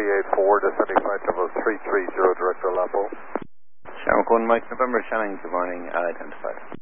384, descending flight level 330, director Lapo. Shamrock 1, Mike November, Shannon, good morning, identified.